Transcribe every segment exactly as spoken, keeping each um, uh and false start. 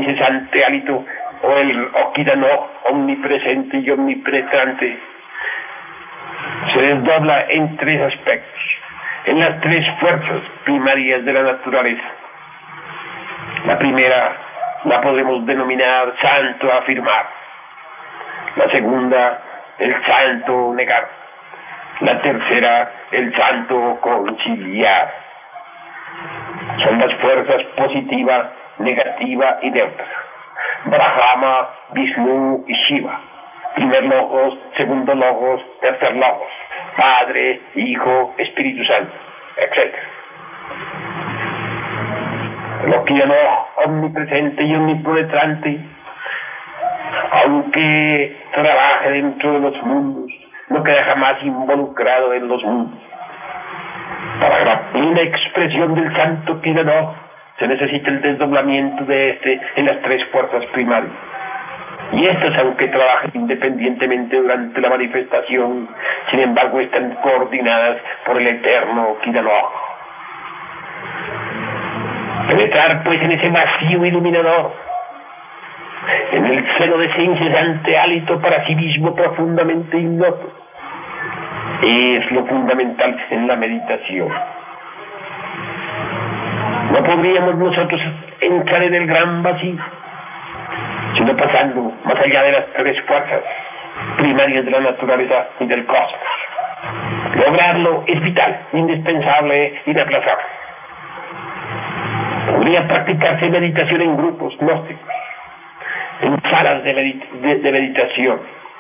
incesante hálito, o el Okidano, omnipresente y omnipenetrante, se desdobla en tres aspectos, en las tres fuerzas primarias de la naturaleza. La primera la podemos denominar santo afirmar, la segunda el santo negar, la tercera el santo conciliar. Son las fuerzas positiva, negativa y neutra. Brahma, Vishnu y Shiva. Primer logos, segundo logos, tercer logos. Padre, Hijo, Espíritu Santo, etcétera. Lo que llamó omnipresente y omnipenetrante, aunque trabaje dentro de los mundos, no queda jamás involucrado en los mundos. Para la plena expresión del santo Kirano se necesita el desdoblamiento de este en las tres fuerzas primarias. Y estas, aunque trabajen independientemente durante la manifestación, sin embargo están coordinadas por el eterno Kirano. Penetrar pues en ese vacío iluminador, en el seno de ese incesante hálito para sí mismo profundamente ignoto, es lo fundamental en la meditación. No podríamos nosotros entrar en el gran vacío, sino pasando más allá de las tres fuerzas primarias de la naturaleza y del cosmos. Lograrlo es vital, indispensable, inaplazable. Podría practicarse meditación en grupos gnósticos, en salas de, medit de, de meditación.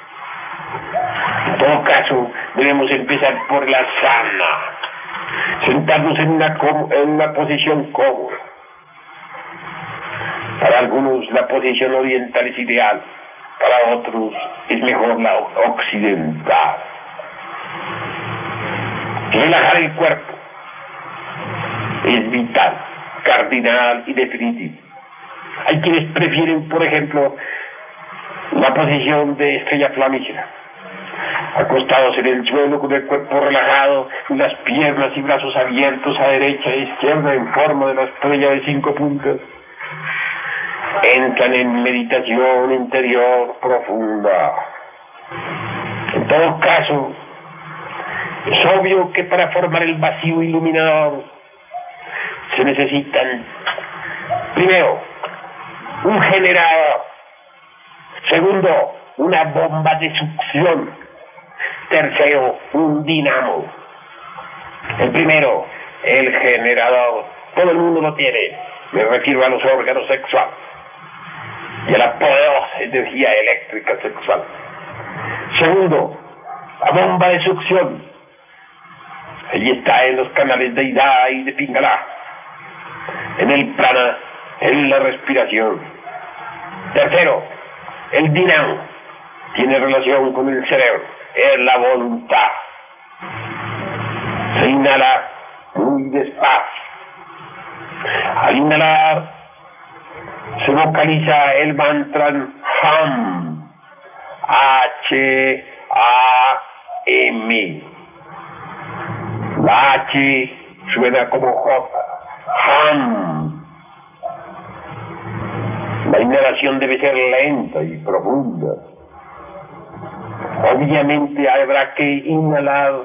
En todo caso, debemos empezar por la sana, sentarnos en una, en una posición cómoda. Para algunos la posición oriental es ideal, para otros es mejor la occidental. Relajar el cuerpo es vital, cardinal y definitivo. Hay quienes prefieren, por ejemplo, la posición de estrella flamígera, acostados en el suelo con el cuerpo relajado y las piernas y brazos abiertos a derecha e izquierda en forma de la estrella de cinco puntas. Entran en meditación interior profunda. En todo caso, es obvio que para formar el vacío iluminador se necesitan, primero, un generador, segundo, una bomba de succión, tercero, un dinamo. El primero, el generador, todo el mundo lo tiene, me refiero a los órganos sexuales y a la poderosa energía eléctrica sexual. Segundo, la bomba de succión, allí está en los canales de Ida y de Pingala, en el prana, en la respiración. Tercero, el dinamo tiene relación con el cerebro, es la voluntad. Se inhala muy despacio. Al inhalar se vocaliza el mantra Ham, H A M. La H suena como J, Ham. La inhalación debe ser lenta y profunda. Obviamente habrá que inhalar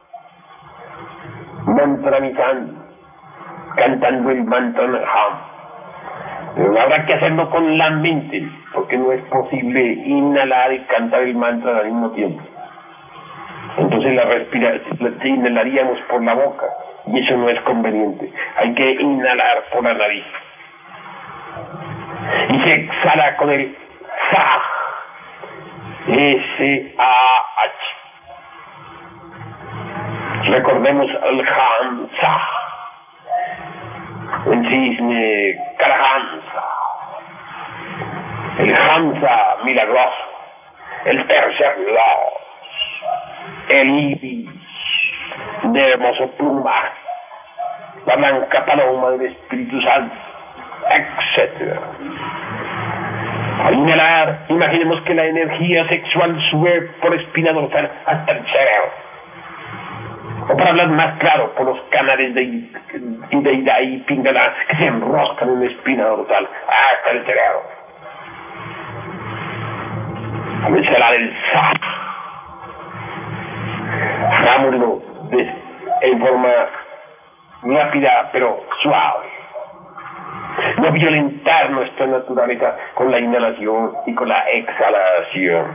mantramizando, cantando el mantra Ham. Pero habrá que hacerlo con la mente, porque no es posible inhalar y cantar el mantra al mismo tiempo. Entonces la respiración inhalaríamos por la boca, y eso no es conveniente. Hay que inhalar por la nariz. Y se exhala con el Sah, S A H. Recordemos el Hamsa, el cisne Karahamsa, el Hamsa milagroso, el tercer Dios, el ibis de hermoso plumaje, la blanca paloma del Espíritu Santo, etcétera. Al inhalar, imaginemos que la energía sexual sube por espina dorsal hasta el cerebro. O para hablar más claro, por los canales de Ida y Pingala que se enroscan en la espina dorsal hasta el cerebro. Comienza a hablar el Sa. Hagámoslo en forma rápida pero suave. No violentar nuestra naturaleza con la inhalación y con la exhalación.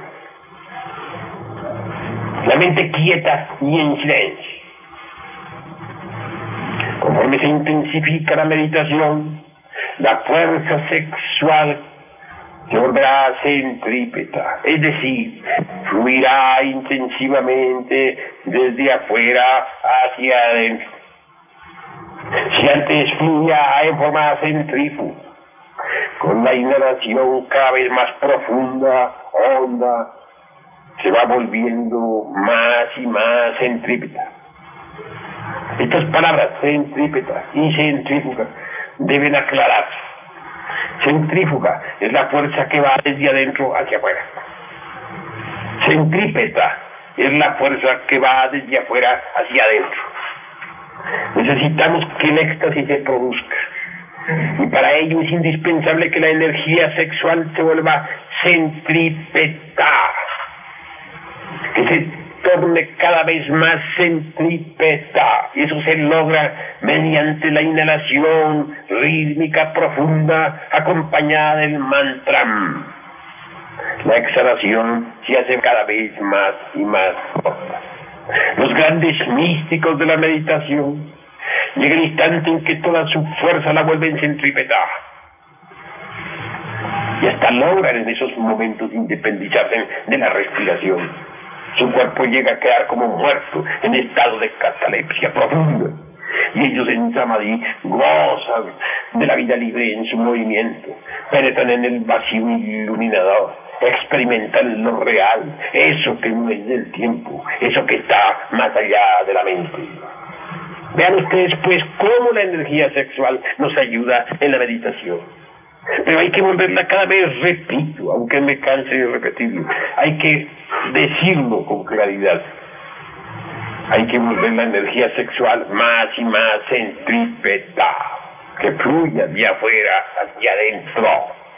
La mente quieta y en silencio. Conforme se intensifica la meditación, la fuerza sexual se volverá centrípeta, es decir, fluirá intensivamente desde afuera hacia adentro. Si antes fluía en forma centrífuga, con la inhalación cada vez más profunda, honda, se va volviendo más y más centrípeta. Estas palabras, centrípeta y centrífuga, deben aclararse. Centrífuga es la fuerza que va desde adentro hacia afuera. Centrípeta es la fuerza que va desde afuera hacia adentro. Necesitamos que el éxtasis se produzca. Y para ello es indispensable que la energía sexual se vuelva centrípeta. Que se torne cada vez más centrípeta, y eso se logra mediante la inhalación rítmica profunda acompañada del mantra. La exhalación se hace cada vez más y más corta. Los grandes místicos de la meditación llega el instante en que toda su fuerza la vuelven centrípeta y hasta logran en esos momentos independizarse de la respiración. Su cuerpo llega a quedar como muerto en estado de catalepsia profunda. Y ellos en Samadhi gozan de la vida libre en su movimiento, penetran en el vacío iluminador, experimentan lo real, eso que no es del tiempo, eso que está más allá de la mente. Vean ustedes pues cómo la energía sexual nos ayuda en la meditación. Pero hay que volverla cada vez, repito, aunque me canse de repetirlo, hay que decirlo con claridad. Hay que volver la energía sexual más y más centrípeta, que fluya de afuera hacia adentro.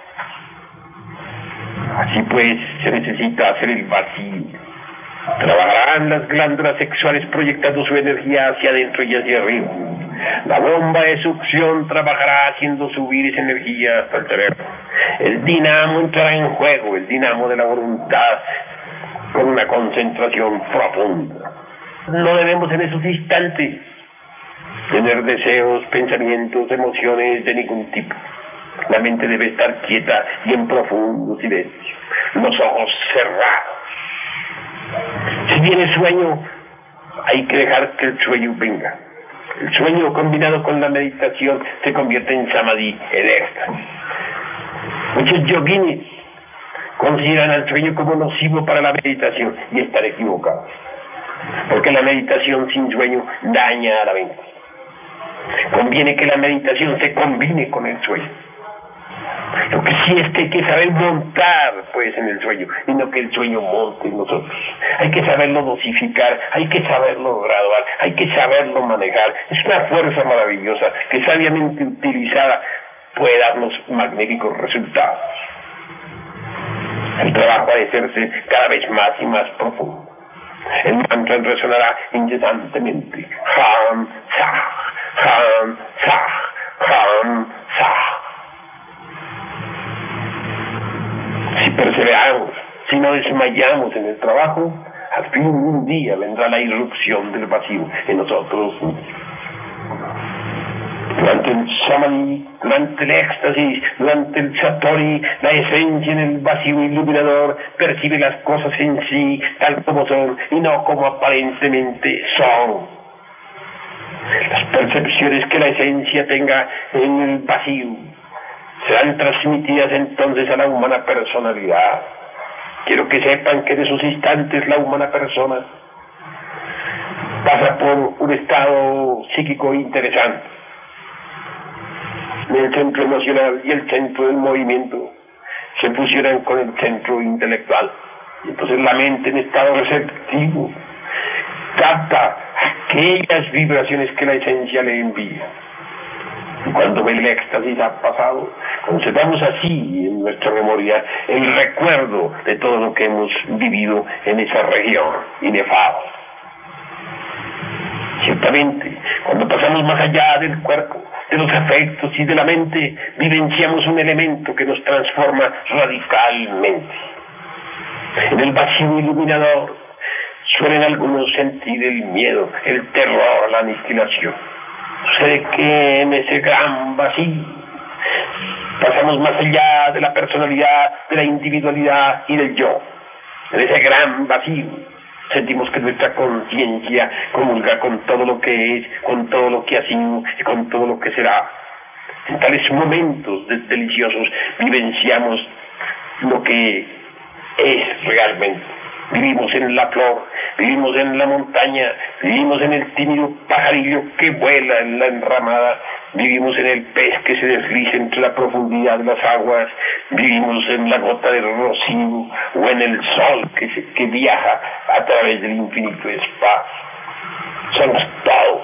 Así pues, se necesita hacer el vacío. Trabajarán las glándulas sexuales proyectando su energía hacia adentro y hacia arriba. La bomba de succión trabajará haciendo subir esa energía hasta el cerebro. El dinamo entrará en juego, el dinamo de la voluntad, con una concentración profunda. No debemos en esos instantes tener deseos, pensamientos, emociones de ningún tipo. La mente debe estar quieta y en profundo silencio, los ojos cerrados. Si viene sueño, hay que dejar que el sueño venga. El sueño combinado con la meditación se convierte en samadhi, en éxtasis. Muchos yoginis consideran al sueño como nocivo para la meditación y están equivocados, porque la meditación sin sueño daña a la mente. Conviene que la meditación se combine con el sueño. Lo que sí es que hay que saber montar pues en el sueño y no que el sueño monte en nosotros. Hay que saberlo dosificar, hay que saberlo graduar, hay que saberlo manejar. Es una fuerza maravillosa que sabiamente utilizada puede darnos magníficos resultados. El trabajo ha de hacerse cada vez más y más profundo. El mantra resonará incesantemente. Ham, Sah, Ham, Sah, Ham, Sah. Si perseveramos, si no desmayamos en el trabajo, al fin de un día vendrá la irrupción del vacío en nosotros. Durante el samadhi, durante el éxtasis, durante el satori, la esencia en el vacío iluminador percibe las cosas en sí tal como son y no como aparentemente son. Las percepciones que la esencia tenga en el vacío serán transmitidas entonces a la humana personalidad. Quiero que sepan que en esos instantes la humana persona pasa por un estado psíquico interesante. El centro emocional y el centro del movimiento se fusionan con el centro intelectual. Y entonces la mente en estado receptivo capta aquellas vibraciones que la esencia le envía. Y cuando el éxtasis ha pasado, conservamos así en nuestra memoria el recuerdo de todo lo que hemos vivido en esa región inefable. Ciertamente, cuando pasamos más allá del cuerpo, de los afectos y de la mente, vivenciamos un elemento que nos transforma radicalmente. En el vacío iluminador suelen algunos sentir el miedo, el terror, la aniquilación. Sucede que en ese gran vacío pasamos más allá de la personalidad, de la individualidad y del yo. En ese gran vacío sentimos que nuestra conciencia comulga con todo lo que es, con todo lo que ha sido y con todo lo que será. En tales momentos de deliciosos vivenciamos lo que es realmente. Vivimos en la flor, vivimos en la montaña, vivimos en el tímido pajarillo que vuela en la enramada, vivimos en el pez que se desliza entre la profundidad de las aguas, vivimos en la gota del rocío o en el sol que, se, que viaja a través del infinito espacio. Somos todo.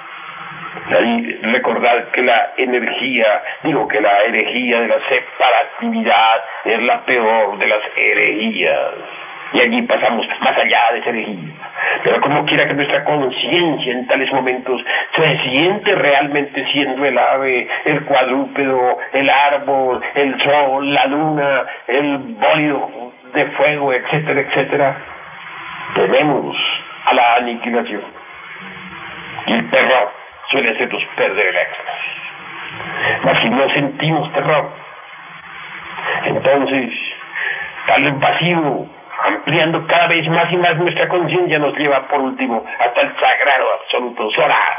Ahí recordar que la energía, digo que la herejía de la separatividad es la peor de las herejías. Y allí pasamos más allá de esa herejía. Pero como quiera que nuestra conciencia en tales momentos se siente realmente siendo el ave, el cuadrúpedo, el árbol, el sol, la luna, el bólido de fuego, etcétera, etcétera, tememos a la aniquilación. Y el terror suele hacernos perder el éxtasis. Mas si no sentimos terror, entonces tal vacío, ampliando cada vez más y más nuestra conciencia, nos lleva por último hasta el sagrado absoluto solar.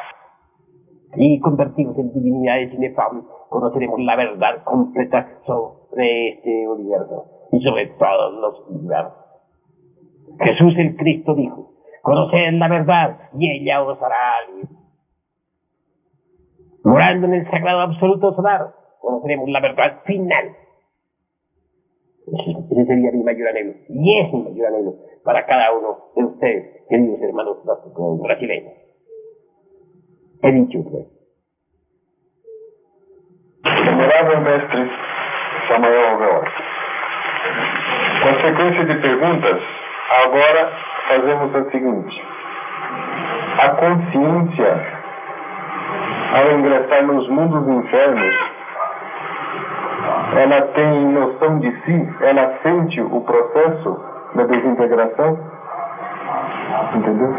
Y convertidos en divinidades inefables, conoceremos la verdad completa sobre este universo y sobre todos los universos. Jesús el Cristo dijo: conoced la verdad y ella os hará libre. Morando en el sagrado absoluto solar, conoceremos la verdad final. Ese sería mi mayor anhelo, y es mi mayor anhelo para cada uno de ustedes, queridos hermanos plásticos brasileños. He dicho, pues. Venerável mestre Samael Alvear, com sequência de perguntas, agora fazemos a seguinte: a consciência, ao ingressar nos mundos infernos, ela tem noção de si, ela sente o processo da desintegração? Entendeu?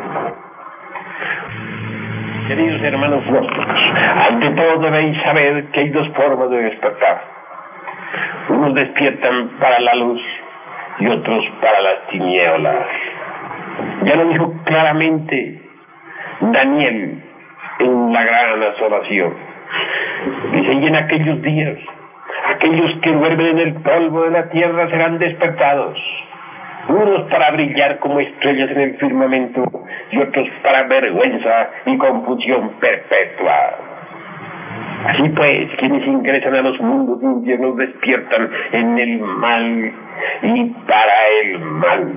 Queridos hermanos gnósticos, ante todo debéis saber que hay dos formas de despertar. Unos despiertan para la luz y otros para las tinieblas. Ya lo dijo claramente Daniel en la gran asolación. Dice: y en aquellos días, aquellos que duermen en el polvo de la tierra serán despertados, unos para brillar como estrellas en el firmamento y otros para vergüenza y confusión perpetua. Así pues, quienes ingresan a los mundos infiernos despiertan en el mal y para el mal.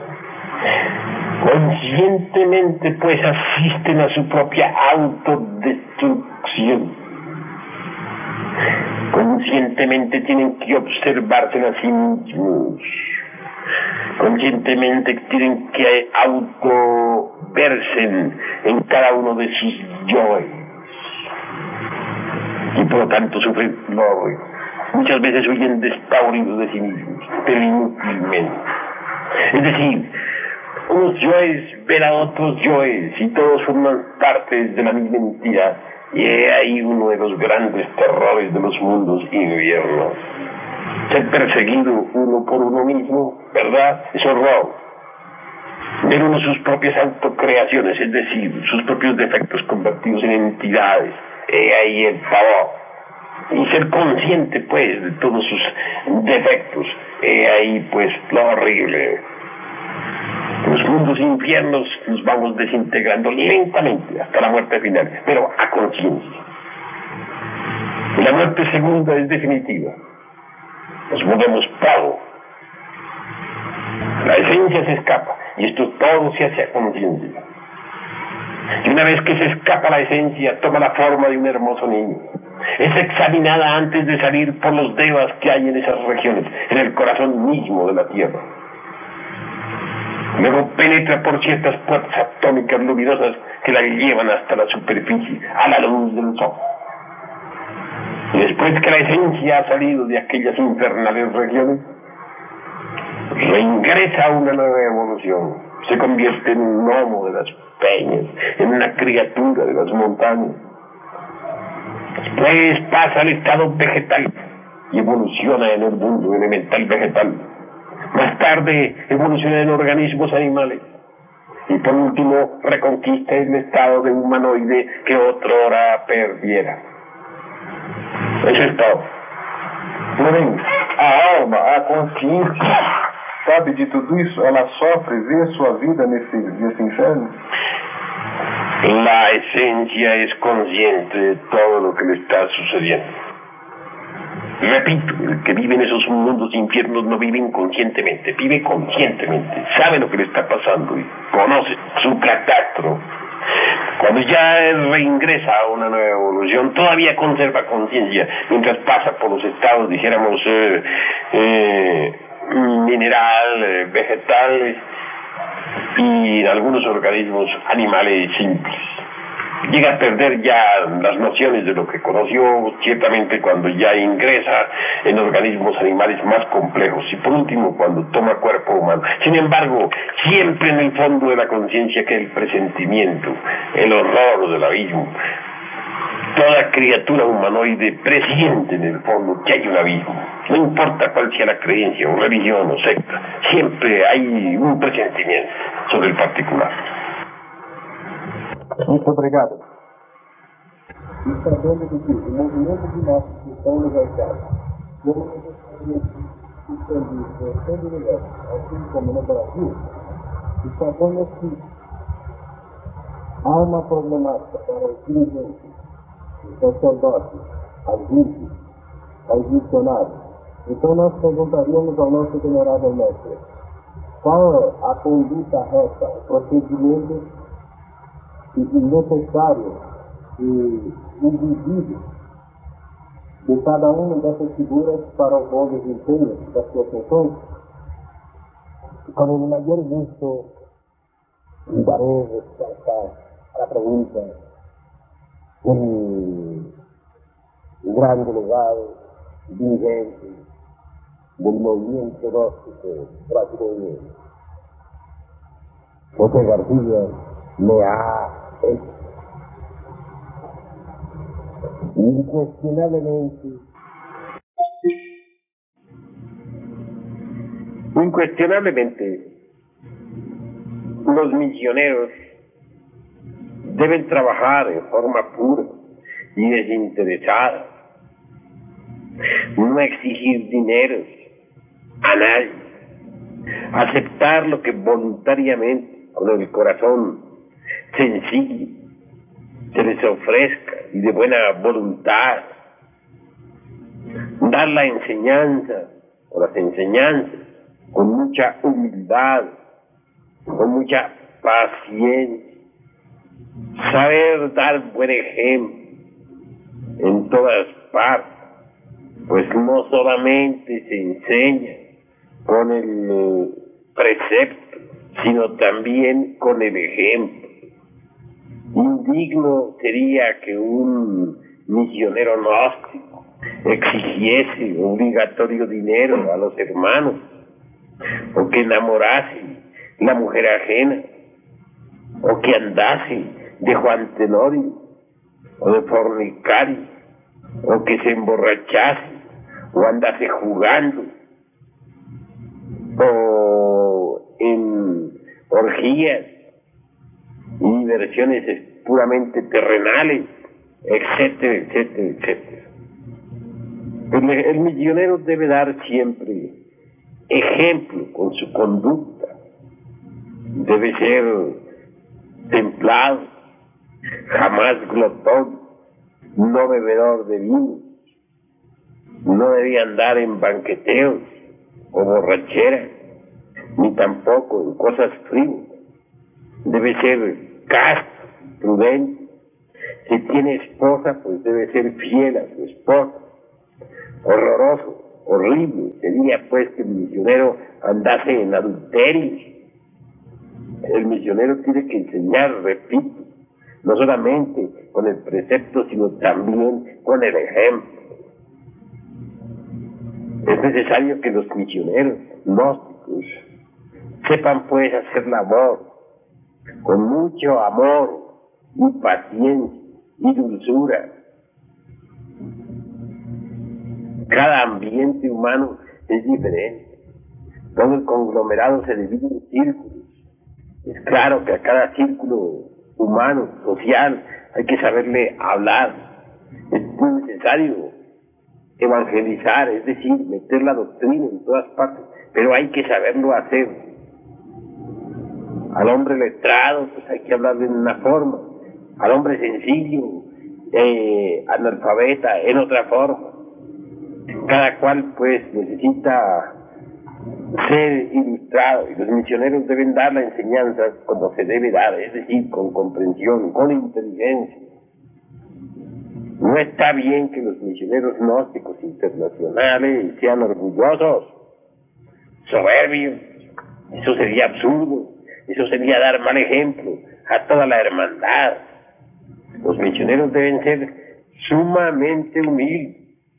Conscientemente, pues, asisten a su propia autodestrucción. Conscientemente tienen que observarse a sí mismos. Conscientemente tienen que autoverse en cada uno de sus yoes. Y por lo tanto sufren dolor. Muchas veces huyen despavoridos de sí mismos, pero inútilmente. Es decir, unos yoes ven a otros yoes y todos forman partes de la misma entidad. Y he ahí uno de los grandes terrores de los mundos infiernos. Ser perseguido uno por uno mismo, ¿verdad? Es horror. Ver uno sus propias autocreaciones, es decir, sus propios defectos convertidos en entidades. He ahí el pavor. Y ser consciente, pues, de todos sus defectos. He ahí, pues, lo horrible. Los mundos infiernos nos vamos desintegrando lentamente hasta la muerte final, pero a conciencia. Y la muerte segunda es definitiva. Nos volvemos polvo. La esencia se escapa y esto todo se hace a conciencia. Y una vez que se escapa la esencia, toma la forma de un hermoso niño. Es examinada antes de salir por los devas que hay en esas regiones, en el corazón mismo de la Tierra. Luego penetra por ciertas puertas atómicas luminosas que la llevan hasta la superficie, a la luz del sol. Y después que la esencia ha salido de aquellas infernales regiones, reingresa a una nueva evolución. Se convierte en un gnomo de las peñas, en una criatura de las montañas. Después pasa al estado vegetal y evoluciona en el mundo elemental vegetal. Más tarde evoluciona en organismos animales. Y por último reconquista el estado de humanoide que otrora perdiera. Eso es todo. Porém, a alma, a consciência, sabe de tudo isso? Ela sofre, vê sua vida nesse, nesse inferno? La esencia es consciente de todo lo que le está sucediendo. Repito, el que vive en esos mundos infiernos no vive inconscientemente, vive conscientemente, sabe lo que le está pasando y conoce su catastro. Cuando ya reingresa a una nueva evolución, todavía conserva conciencia, mientras pasa por los estados, dijéramos, eh, eh, mineral, eh, vegetal y algunos organismos animales simples. Llega a perder ya las nociones de lo que conoció, ciertamente cuando ya ingresa en organismos animales más complejos y por último cuando toma cuerpo humano. Sin embargo, siempre en el fondo de la conciencia queda el presentimiento, el horror del abismo. Toda criatura humanoide presiente en el fondo que hay un abismo. No importa cuál sea la creencia o religión o secta, siempre hay un presentimiento sobre el particular. Muito obrigado. E sabendo de que o movimento de nossos cristãos universais como necessariamente expandir por todo o universo, assim como no Brasil, e sabendo que há uma problemática para os dirigentes, os sacerdotes, as vítimas, aos missionários, então nós perguntaríamos ao nosso venerável mestre qual é a conduta reta, o procedimento necessário e exigido de cada uma dessas figuras para o bom desempenho das suas funções. Con el mayor gusto daré respuesta a la pregunta del gran delegado dirigente del movimiento gnóstico brasileño, José García, me ha hecho. Incuestionablemente. Incuestionablemente, los misioneros deben trabajar en forma pura y desinteresada, no exigir dinero a nadie, aceptar lo que voluntariamente, con el corazón sencillo, se les ofrezca y de buena voluntad, dar la enseñanza o las enseñanzas con mucha humildad, con mucha paciencia, saber dar buen ejemplo en todas partes, pues no solamente se enseña con el precepto, sino también con el ejemplo. Indigno sería que un misionero gnóstico exigiese obligatorio dinero a los hermanos, o que enamorase la mujer ajena, o que andase de Juan Tenorio, o de fornicario, o que se emborrachase, o andase jugando, o en orgías y diversiones puramente terrenales, etcétera, etcétera, etcétera. El, el misionero debe dar siempre ejemplo con su conducta, debe ser templado, jamás glotón, no bebedor de vino, no debe andar en banqueteos o borracheras, ni tampoco en cosas frívolas. Debe ser casto, prudente. Si tiene esposa, pues debe ser fiel a su esposa. Horroroso, horrible sería pues que el misionero andase en adulterio. El misionero tiene que enseñar, repito, no solamente con el precepto, sino también con el ejemplo. Es necesario que los misioneros gnósticos sepan pues hacer labor con mucho amor y paciencia y dulzura. Cada ambiente humano es diferente. Todo el conglomerado se divide en círculos. Es claro que a cada círculo humano, social, hay que saberle hablar. Es muy necesario evangelizar, es decir, meter la doctrina en todas partes, pero hay que saberlo hacer. Al hombre letrado, pues hay que hablarle en una forma. Al hombre sencillo, eh, analfabeta, en otra forma. Cada cual, pues, necesita ser ilustrado, y los misioneros deben dar la enseñanza como se debe dar, es decir, con comprensión, con inteligencia. No está bien que los misioneros gnósticos internacionales sean orgullosos, soberbios. Eso sería absurdo, eso sería dar mal ejemplo a toda la hermandad. Los misioneros deben ser sumamente humildes,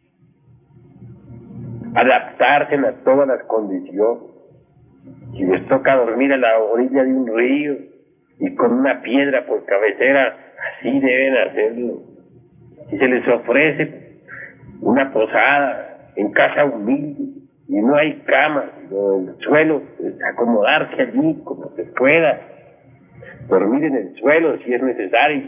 adaptarse a todas las condiciones. Si les toca dormir a la orilla de un río y con una piedra por cabecera, así deben hacerlo. Si se les ofrece una posada en casa humilde y no hay cama, sino en el suelo, pues acomodarse allí como se pueda, dormir en el suelo si es necesario.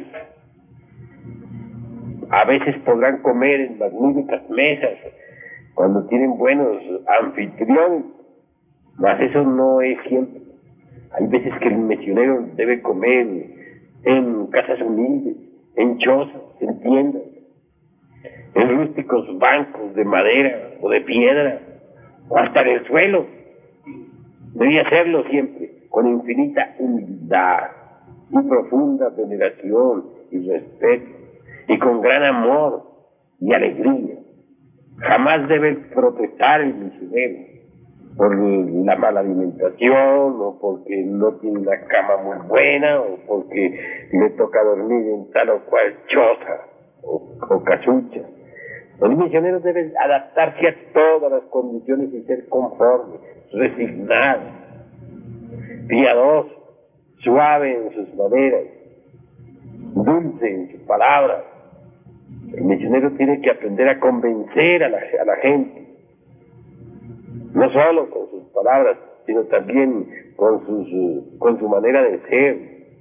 A veces podrán comer en magníficas mesas cuando tienen buenos anfitriones, mas eso no es siempre. Hay veces que el misionero debe comer en casas humildes, en chozas, en tiendas, en rústicos bancos de madera o de piedra, o hasta en el suelo. Debía hacerlo siempre con infinita humildad y profunda veneración y respeto, y con gran amor y alegría. Jamás debe protestar el misionero por la mala alimentación, o porque no tiene una cama muy buena, o porque le toca dormir en tal o cual choza o, o casucha. El misionero debe adaptarse a todas las condiciones y ser conforme, resignado, piadoso, suave en sus maneras, dulce en sus palabras. El misionero tiene que aprender a convencer a la, a la gente, no solo con sus palabras, sino también con, sus, con su manera de ser,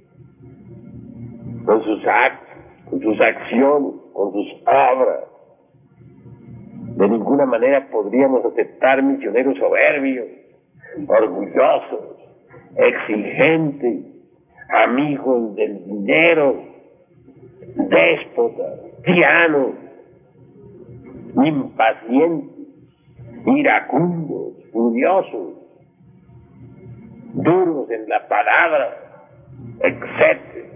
con sus actos, con sus acciones, con sus obras. De ninguna manera podríamos aceptar misioneros soberbios, orgullosos, exigentes, amigos del dinero, déspotas, tiranos, impacientes, iracundos, furiosos, duros en la palabra, etcétera.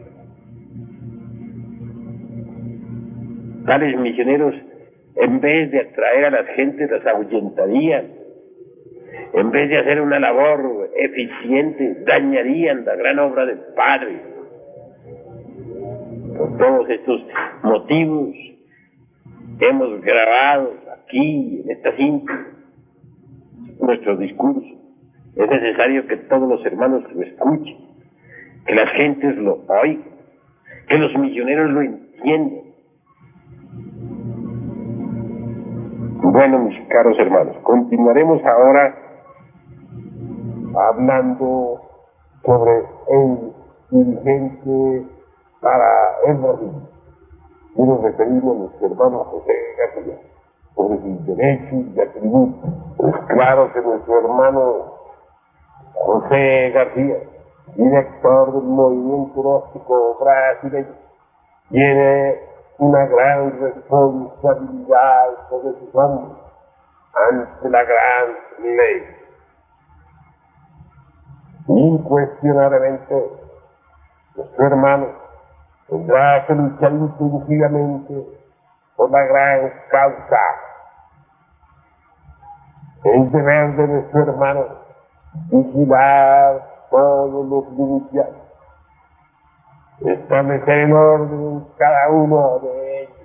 Tales misioneros, en vez de atraer a las gentes, las ahuyentarían. En vez de hacer una labor eficiente, dañarían la gran obra del Padre. Por todos estos motivos hemos grabado aquí, en esta cinta, nuestro discurso. Es necesario que todos los hermanos lo escuchen, que las gentes lo oigan, que los misioneros lo entiendan. Bueno, mis caros hermanos, continuaremos ahora hablando sobre el dirigente para el Brasil. Y nos referimos a nuestro hermano José García, sobre sus derechos y atributos. Es claro que nuestro hermano José García, director del movimiento gnóstico brasileño, tiene una gran responsabilidad sobre sus hombros ante la gran ley. Incuestionablemente, nuestro hermano tendrá que luchar intensivamente por la gran causa. Es deber de nuestro hermano vigilar todos los límites, establecer el orden en cada uno de ellos,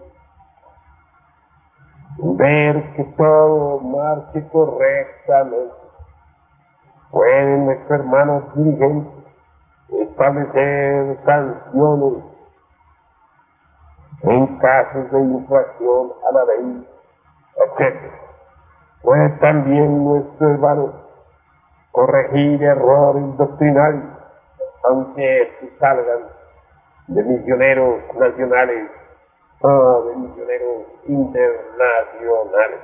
ver que todo marche correctamente. Pueden nuestros hermanos dirigentes establecer sanciones en casos de infracción a la ley, etcétera. Puede también nuestro hermano corregir errores doctrinarios, aunque estos salgan de misioneros nacionales o de misioneros internacionales.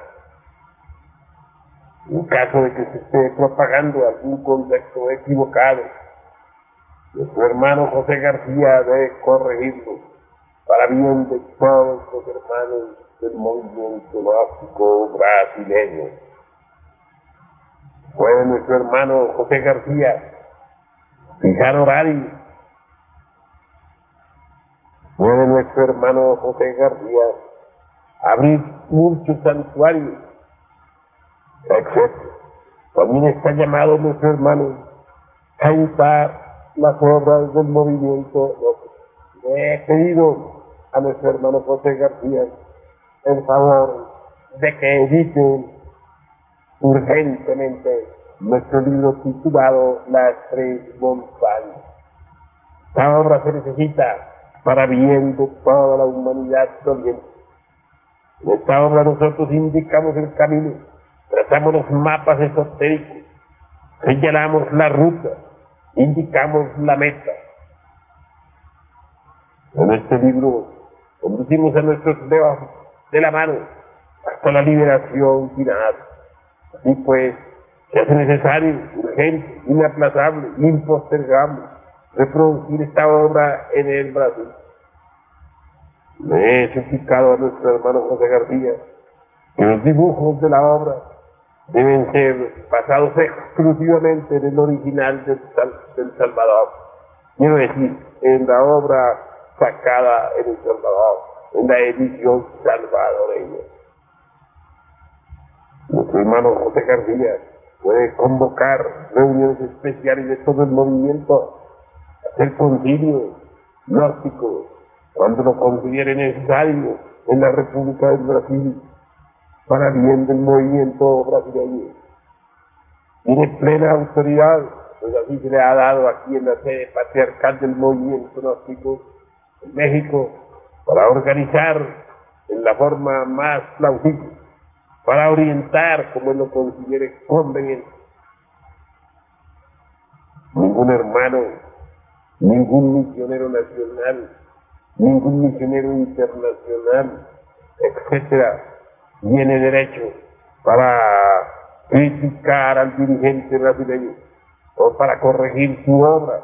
En caso de que se esté propagando algún concepto equivocado, nuestro hermano José García debe corregirlo para bien de todos los hermanos del movimiento gnóstico brasileño. Puede nuestro hermano José García fijar horarios. Puede nuestro hermano José García abrir muchos santuarios, etcétera. También está llamado nuestro hermano a usar las obras del movimiento. Le he pedido a nuestro hermano José García el favor de que editen urgentemente nuestro libro titulado Las Tres Montañas. Esta obra se necesita para bien de toda la humanidad doliente. En esta obra nosotros indicamos el camino, trazamos los mapas esotéricos, señalamos la ruta, indicamos la meta. En este libro conducimos a nuestros dedos de la mano hasta la liberación final. Así pues, se hace necesario, urgente, inaplazable, impostergable, reproducir esta obra en el Brasil. Le he suplicado a nuestro hermano José García que los dibujos de la obra deben ser basados exclusivamente en el original del, del Salvador. Quiero decir, en la obra sacada en El Salvador, en la edición salvadoreña. Nuestro hermano José García puede convocar reuniones especiales de todo el movimiento, hacer concilios gnósticos cuando lo considere necesario en la República del Brasil para bien del movimiento brasileño. Tiene plena autoridad, pues así se le ha dado aquí en la sede patriarcal del movimiento gnóstico en México, para organizar en la forma más plausible, para orientar como él lo considere conveniente. Ningún hermano, ningún misionero nacional, ningún misionero internacional, etcétera, tiene derecho para criticar al dirigente brasileño, o para corregir su obra,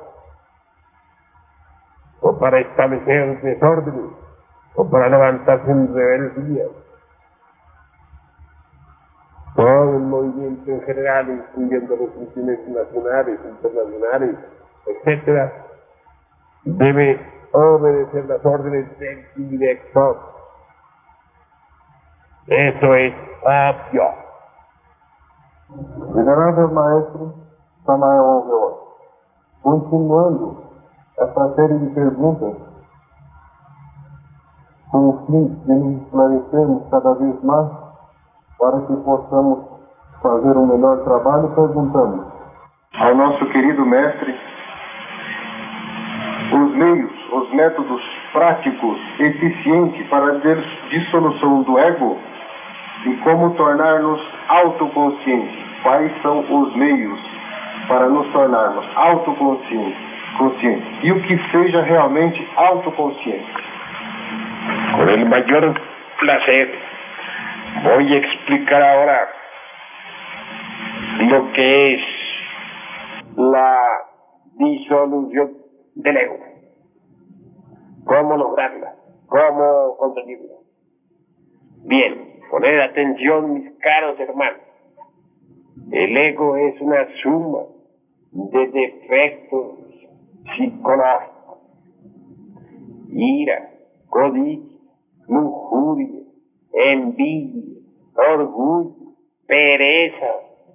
o para establecer desórdenes, o para levantarse en rebeldía. Todo el movimiento en general, incluyendo los misioneros nacionales, internacionales, etcétera, debe obedecer las órdenes del director. Eso es obvio. Venerável Maestro Samael Alveola, continuando esta série de perguntas, com o fim de nos esclarecermos cada vez mais, para que possamos fazer um melhor trabalho, perguntamos ao nosso querido mestre os meios, os métodos práticos, eficientes para a dissolução do ego e como tornar-nos autoconscientes. Quais são os meios para nos tornarmos autoconscientes conscientes, e o que seja realmente autoconsciente? Con el mayor placer voy a explicar ahora lo que es la disolución del ego. ¿Cómo lograrla? ¿Cómo conseguirla? Bien, poned atención, mis caros hermanos. El ego es una suma de defectos psicológicos ira, codicia, lujuria, envidia, orgullo, pereza,